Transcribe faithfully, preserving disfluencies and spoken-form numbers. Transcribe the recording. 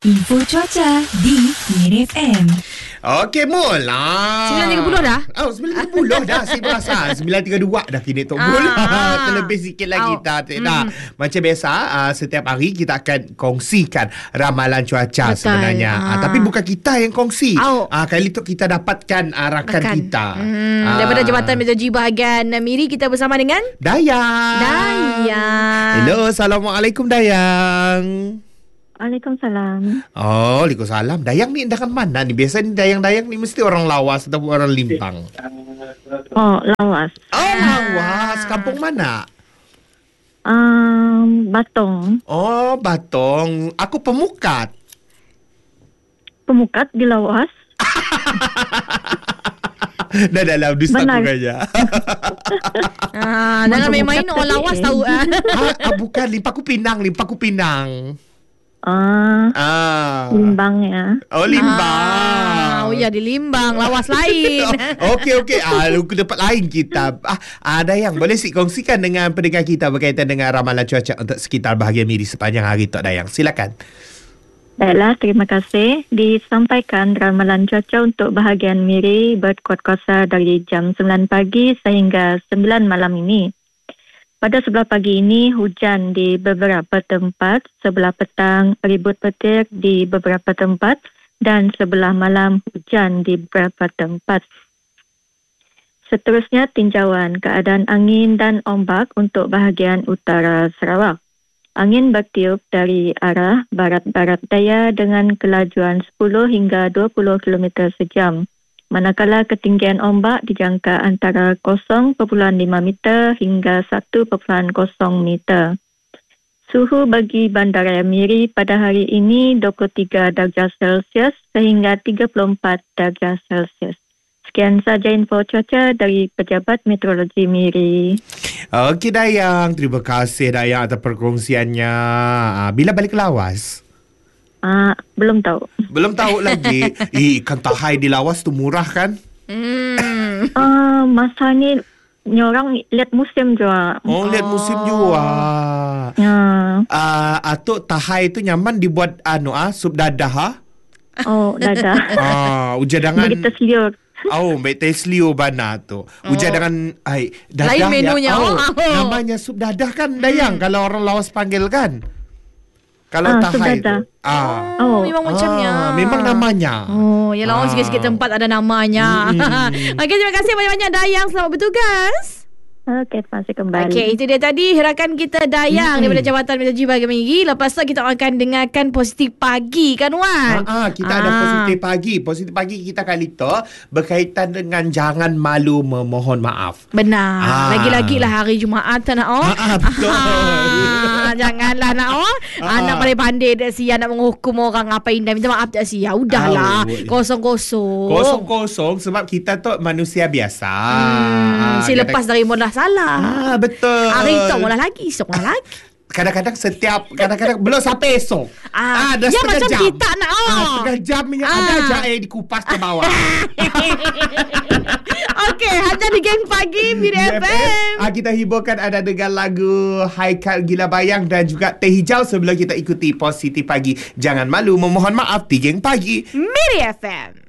Info cuaca di Miri F M. Okey, Mul. Ah. sembilan tiga puluh dah? Oh, sembilan tiga puluh dah. Saya berasa sembilan tiga dua dah kini Tok Mul. Ah. Terlebih sikit lagi Oh. dah. Dah. Mm. Macam biasa, uh, setiap hari kita akan kongsikan ramalan cuaca. Betul. Sebenarnya. Ah. Uh, tapi bukan kita yang kongsi. Oh. Uh, kali tu kita dapatkan uh, rakan Rakan. kita. Hmm, Ah. Daripada Jabatan Meteorologi Bahagian Miri, kita bersama dengan Dayang. Dayang. Hello, Assalamualaikum Dayang. Waalaikumsalam. Oh, Waalaikumsalam. Dayang ni dengan mana ni? Biasa ni Dayang-Dayang ni mesti orang Lawas atau orang Limpang. Oh, Lawas. Oh, Lawas. Kampung mana? Um, Batong. Oh, Batong. Aku Pemukat. Pemukat di Lawas. Dah dalam dusta Benar. aku kaya. Ah, dalam main-main orang lawas tahu ah. ah, ah, bukan. Limpaku Pinang. Limpaku Pinang. Ah, Ah. Limbang ya. Oh, Limbang. Ah, oh ya, di Limbang, lawas lain. Oh, okey, okey. Ah, aku dapat lain kita. Ah, ah, Dayang, boleh sih kongsikan dengan pendengar kita berkaitan dengan ramalan cuaca untuk sekitar bahagian Miri sepanjang hari Tok Dayang. Silakan. Baiklah, terima kasih. Disampaikan ramalan cuaca untuk bahagian Miri berkuat kuasa dari jam sembilan pagi sehingga sembilan malam ini. Pada sebelah pagi ini, hujan di beberapa tempat, sebelah petang ribut petir di beberapa tempat dan sebelah malam hujan di beberapa tempat. Seterusnya, tinjauan keadaan angin dan ombak untuk bahagian utara Sarawak. Angin bertiup dari arah barat-barat daya dengan kelajuan sepuluh hingga dua puluh kilometer sejam. Manakala ketinggian ombak dijangka antara kosong perpuluhan lima meter hingga satu perpuluhan kosong meter. Suhu bagi Bandaraya Miri pada hari ini dua puluh tiga darjah Celsius sehingga tiga puluh empat darjah Celsius. Sekian saja info cuaca dari Pejabat Meteorologi Miri. Okey Dayang, terima kasih Dayang atas perkongsiannya. Ah, bila balik ke Lawas? Ah, belum tahu. Belum tahu lagi. Eh, ikan tahai di Lawas tu murah kan? Hmm. Ah, masa ni ni orang lihat musim juga. Oh, lihat musim juga. Ya. Ah, atau tahai tu nyaman dibuat anu ah sup dadah ah. Oh, dadah. Ah, ujadangan. Begitu seliur. Oh, baik teslio bana tu. Ujar dengan ai dadah. Lain menunya. Ya. Oh, Oh. namanya sup dadah kan Dayang kalau orang Lawas panggil kan. Kalau Ah, sup tahai dadah. tu. Ah. Oh, memang macamnya. Ah, memang namanya. Oh, yalah orang Ah. sikit-sikit tempat ada namanya. Mm-mm. Okey, terima kasih banyak-banyak Dayang, selamat bertugas. Okey, terima kasih kembali. Okey, itu dia tadi rakan kita Dayang Mm-mm. daripada Jabatan Meteorologi Bahagian Miri. Lepas tu kita akan dengarkan Positif Pagi kan Wan? Ah, ah, kita ada positif pagi. Positif pagi kita kali tu berkaitan dengan jangan malu memohon maaf. Benar. Ah. Lagi-lagi lah hari Jumaat tak nak oh. Ah, ah, betul. Ah, janganlah nak oh. Ah. Anak pandai-pandai dah sia nak menghukum orang apa indah. Minta maaf tak sia. Udahlah. Ah, boleh. Kosong-kosong. Kosong-kosong sebab kita tu manusia biasa. Hmm, Ah, si lepas kadang- dari modal salah. Ah, betul. Hari tu mula lagi, esok mula lagi. Kadang-kadang setiap kadang-kadang belum sampai esok. Ah, dah ya setengah macam jam. kita nak oh. Ah, setengah jam punya Ah. ada je air dikupas ke bawah. Okey, hanya di Geng Pagi Miri F M. Ah, kita hiburkan ada dengan lagu Haikal Gila Bayang dan juga Teh Hijau sebelum kita ikuti Positif Pagi. Jangan malu memohon maaf di Geng Pagi. Miri F M.